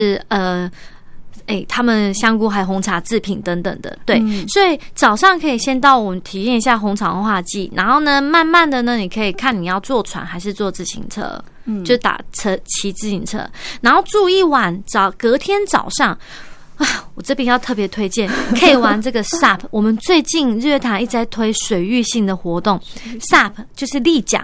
他们香菇还红茶制品等等的，对，所以早上可以先到我们体验一下红茶文化季，然后呢，慢慢的呢，你可以看你要坐船还是坐自行车，就骑自行车，然后住一晚，隔天早上。我这边要特别推荐，可以玩这个 SUP。我们最近日月潭一直在推水域性的活动 ，SUP 就是立桨。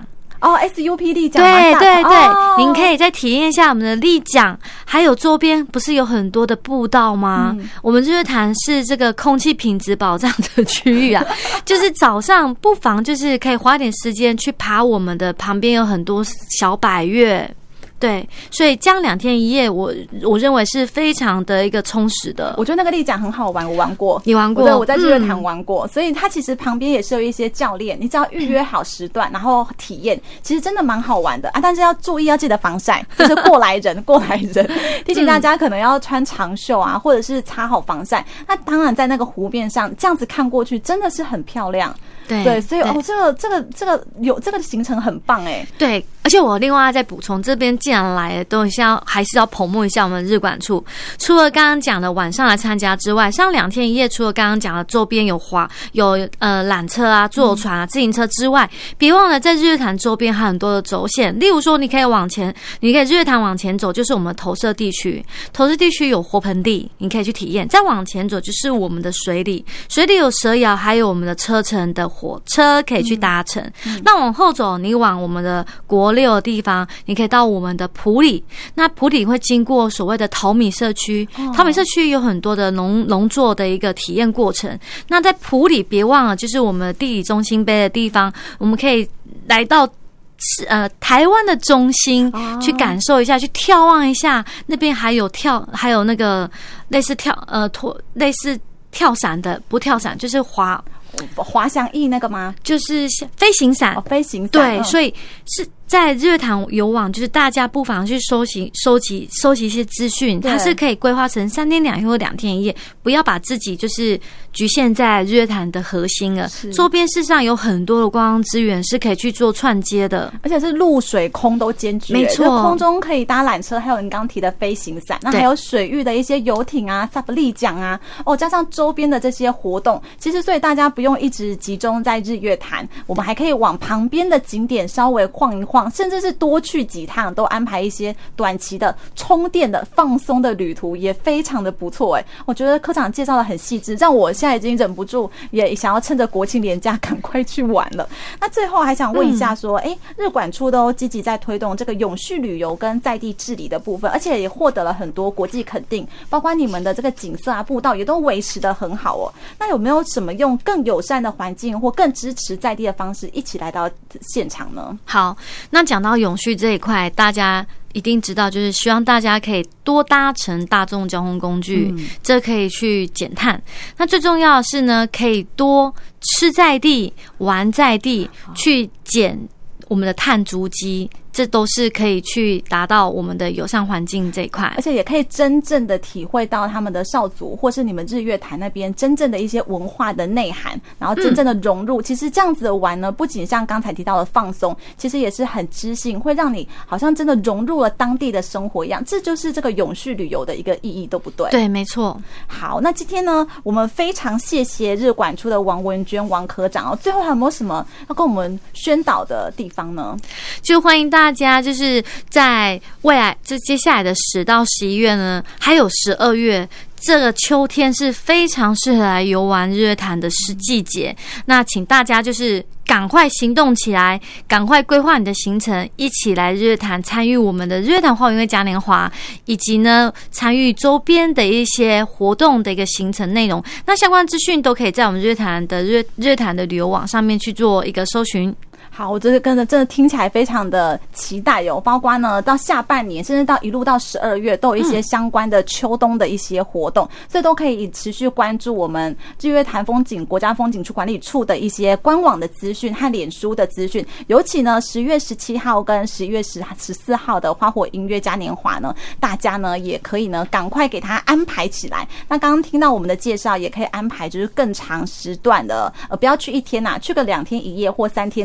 SUP 立桨， 对对对，您可以再体验一下我们的立桨，还有周边不是有很多的步道吗？我们日月潭是这个空气品质保障的区域啊，就是早上不妨就是可以花点时间去爬我们的旁边有很多小百岳。对，所以这样2天1夜，我认为是非常的一个充实的。 我觉得那个立桨很好玩，我玩过。 你玩过？ 对，我在日月潭玩过，所以它其实旁边也是有一些教练，你只要预约好时段，然后体验，其实真的蛮好玩的啊。但是要注意，要记得防晒，就是过来人，提醒大家可能要穿长袖啊，或者是擦好防晒。那当然，在那个湖面上这样子看过去，真的是很漂亮。对，所以这个行程很棒哎。 对，而且我另外再补充，这边既然来了，都还是要 promote 一下我们日管处。除了刚刚讲的晚上来参加之外，上2天1夜，除了刚刚讲的周边有缆车啊、坐船啊、自行车之外，别忘了在日月潭周边还有很多的轴线。例如说，你可以日月潭往前走，就是我们投射地区。投射地区有活盆地，你可以去体验。再往前走就是我们的水里有蛇窑，还有我们的车城的火车可以去搭乘。那往后走，你往我们的国6的地方，你可以到我们的埔里。那埔里会经过所谓的淘米社区，淘米社区有很多的农作的一个体验过程。那在埔里，别忘了就是我们地理中心碑的地方，我们可以来到台湾的中心去感受一下，去眺望一下，那边还有那个类似跳伞的，不跳伞就是滑翔翼那个吗？ 就是飞行伞。 飞行伞。 对，所以是在日月潭游网，就是大家不妨去收集一些资讯，它是可以规划成3天2夜或2天1夜，不要把自己就是局限在日月潭的核心了。周边事实上有很多的观光资源是可以去做串接的， 而且是陆水空都兼具。没错，空中可以搭缆车，还有你刚刚提的飞行伞，那还有水域的一些游艇啊、SUP 立桨啊，加上周边的这些活动，其实所以大家不用一直集中在日月潭，我们还可以往旁边的景点稍微晃一晃，甚至是多去几趟，都安排一些短期的充电的放松的旅途，也非常的不错。我觉得科长介绍的很细致，让我现在已经忍不住也想要趁着国庆连假赶快去玩了。那最后还想问一下说，日管处都积极在推动这个永续旅游跟在地治理的部分，而且也获得了很多国际肯定，包括你们的这个景色啊、步道也都维持得很好哦。那有没有什么用更友善的环境或更支持在地的方式一起来到现场呢？ 好，那讲到永续这一块，大家一定知道，就是希望大家可以多搭乘大众交通工具，这可以去减碳。那最重要的是呢，可以多吃在地、玩在地，去减我们的碳足迹。这都是可以去达到我们的友善环境这一块， 而且也可以真正的体会到他们的少族或是你们日月潭那边真正的一些文化的内涵，然后真正的融入。其实这样子的玩呢，不仅像刚才提到的放松，其实也是很知性，会让你好像真的融入了当地的生活一样。这就是这个永续旅游的一个意义，对不对？ 对，没错。 好，那今天呢，我们非常谢谢日管处的王文娟王科长最后还有没有什么要跟我们宣导的地方呢？ 就欢迎大家就是在未来接下来的10到11月呢，还有12月，这个秋天是非常适合来游玩日月潭的季节。那请大家就是赶快行动起来，赶快规划你的行程，一起来日月潭参与我们的日月潭花园嘉年华，以及呢参与周边的一些活动的一个行程内容。那相关资讯都可以在我们日月潭的旅游网上面去做一个搜寻。 好，我这个真的听起来非常的期待哦，包括呢到下半年，甚至一路到12月，都有一些相关的秋冬的一些活动，所以都可以持续关注我们日月潭风景国家风景区管理处的一些官网的资讯和脸书的资讯。尤其呢10月17号跟10月14号的花火音乐嘉年华呢，大家呢也可以呢赶快给它安排起来。那刚刚听到我们的介绍，也可以安排就是更长时段的，不要去1天去个2天1夜或3天2夜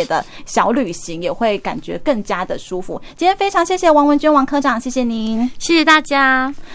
的小旅行，也会感觉更加的舒服。今天非常谢谢王文娟王科长，谢谢您， 谢谢大家。